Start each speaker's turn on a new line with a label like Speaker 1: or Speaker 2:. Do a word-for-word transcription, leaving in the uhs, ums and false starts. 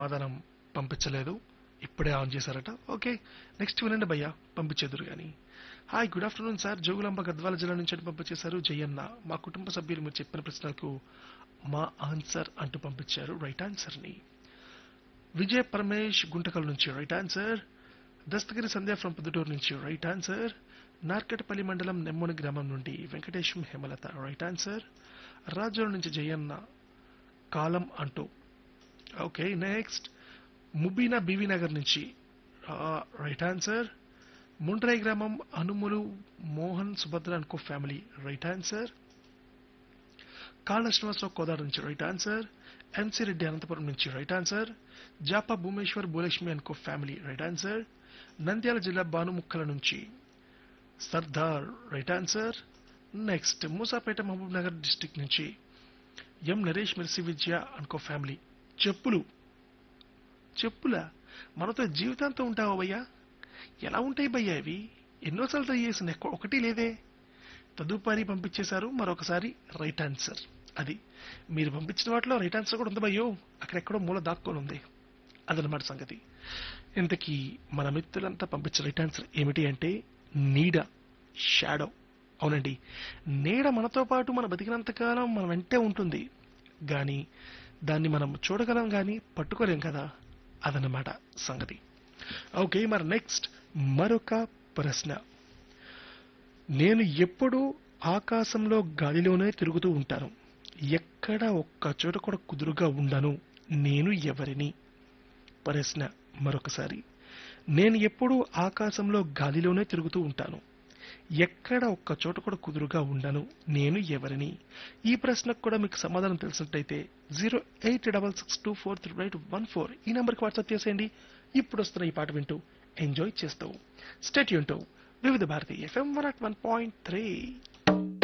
Speaker 1: సమాధానం పంపించలేదు. ఇప్పుడే ఆన్ చేశారట. ఓకే, నెక్స్ట్ వినండి భయ్యా, పంపించేదురు గాని. Hi, good afternoon sir. Jogulamba Gadwal జిల్లా నుంచి అని పంపించేశారు జయన్న. మా కుటుంబ సభ్యులు మీరు చెప్పిన ప్రశ్నలకు మా ఆన్సర్ అంటూ పంపించారు రైట్ ఆన్సర్ ని. విజయ్ పరమేష్ గుంటకల్ నుంచి right answer. Dastagiri Sandhya from Proddatur నుంచి రైట్ ఆన్సర్. నార్కటపల్లి మండలం నెమ్మోని గ్రామం నుండి వెంకటేశం హేమలత రైట్ ఆన్సర్. రాజోల్ నుంచి జయన్న కాలం అంటూ. Okay, next Mubeena BV Nagar నుంచి రైట్ ఆన్సర్. ముండ్రై గ్రామం అనుములు మోహన్ సుభద్ర అనుకో ఫ్యామిలీ రైట్ ఆన్సర్. కాళ్ళ శ్రీనివాసరావు కోదాడ నుంచి right answer. NC Reddy Anantapuram నుంచి రైట్ ఆన్సర్. జాపా భూమేశ్వర్ భూలక్ష్మి అనుకో ఫ్యామిలీ రైట్ ఆన్సర్. నంద్యాల జిల్లా బానుముక్కల నుంచి Sardar right answer. Next Moosapet Mahabub Nagar district నుంచి ఎం నరేష్ మెర్సి విద్య అనుకో ఫ్యామిలీ. చెప్పులు చెప్పులా మనతో జీవితాంతం ఉంటావా భయ్యా? ఎలా ఉంటాయి భయ్యా ఇవి? ఎన్నోసార్లు ట్రై చేసిన ఒకటి లేదే. తదుపరి పంపించేశారు మరొకసారి రైట్ ఆన్సర్. అది మీరు పంపించిన వాటిలో రైట్ ఆన్సర్ కూడా ఉంది భయ్యో, అక్కడెక్కడో మూల దాక్కొని ఉంది. అదనమాట సంగతి. ఇంతకీ మన మిత్రులంతా పంపించిన రైట్ ఆన్సర్ ఏమిటి అంటే నీడ, షాడో. అవునండి, నీడ మనతో పాటు మన బతికినంతకాలం మన వెంటే ఉంటుంది, కానీ దాన్ని మనం చూడగలం కానీ పట్టుకోలేం కదా. అదనమాట సంగతి. ఓకే, మరి నెక్స్ట్ మరొక ప్రశ్న. నేను ఎప్పుడూ ఆకాశంలో గాలిలోనే తిరుగుతూ ఉంటాను, ఎక్కడ ఒక్క చోట కూడా కుదురుగా ఉండను, నేను ఎవరిని? ప్రశ్న మరొకసారి. నేను ఎప్పుడూ ఆకాశంలో గాలిలోనే తిరుగుతూ ఉంటాను, ఎక్కడ ఒక్క చోట కూడా కుదురుగా ఉండను, నేను ఎవరిని? ఈ ప్రశ్నకు కూడా మీకు సమాధానం తెలిసినట్టయితే zero eight double six two four three eight one four ఈ నెంబర్కి వాట్సాప్ చేసేయండి. ఇప్పుడు వస్తున్న ఈ పాట వింటూ ఎంజాయ్ చేస్తావు. స్టేట్ యూన్ టు వివిధ Bharati FM one at one point three.